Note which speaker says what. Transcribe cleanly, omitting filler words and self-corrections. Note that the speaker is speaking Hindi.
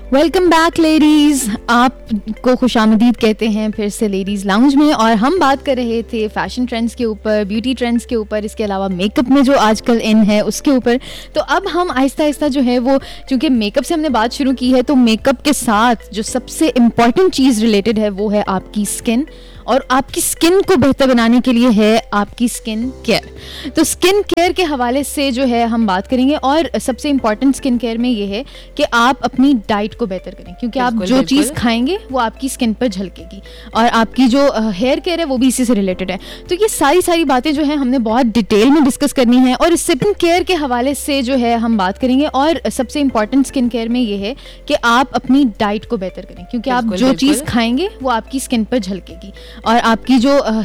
Speaker 1: वेलकम बैक लेडीज़, आपको खुशामदीद कहते हैं फिर से लेडीज़ लाउंज में। और हम बात कर रहे थे फैशन ट्रेंड्स के ऊपर, ब्यूटी ट्रेंड्स के ऊपर, इसके अलावा मेकअप में जो आजकल इन है उसके ऊपर। तो अब हम आहिस्ता आहिस्ता जो है वो, चूँकि मेकअप से हमने बात शुरू की है, तो मेकअप के साथ जो सबसे इम्पॉर्टेंट चीज़ रिलेटेड है वो है आपकी स्किन। और आपकी स्किन को बेहतर बनाने के लिए है आपकी स्किन केयर। तो स्किन केयर के हवाले से जो है हम बात करेंगे, और सबसे इम्पॉर्टेंट स्किन केयर में ये है कि आप अपनी डाइट को बेहतर करें, क्योंकि आप जो चीज़ खाएंगे वो आपकी स्किन पर झलकेगी। और आपकी जो हेयर केयर है वो भी इसी से रिलेटेड है। तो ये सारी बातें जो है हमने बहुत डिटेल में डिस्कस करनी है, और स्किन केयर के हवाले से जो है हम बात करेंगे। और सबसे इम्पॉर्टेंट स्किन केयर में ये है कि आप अपनी डाइट को बेहतर करें, क्योंकि आप जो चीज़ खाएंगे वो आपकी स्किन पर झलकेगी। और आपकी जो